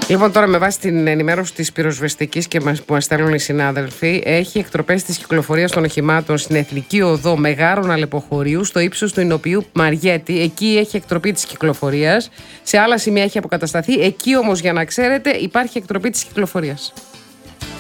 Λοιπόν, τώρα με βάση την ενημέρωση της πυροσβεστικής και που μας στέλνουν οι συνάδελφοι, έχει εκτροπές της κυκλοφορίας των οχημάτων στην Εθνική Οδό Μεγάρων Αλεποχωρίου, στο ύψος του Ινοποιού Μαριέτη. Εκεί έχει εκτροπή της κυκλοφορίας. Σε άλλα σημεία έχει αποκατασταθεί. Εκεί όμως, για να ξέρετε, υπάρχει εκτροπή της κυκλοφορίας.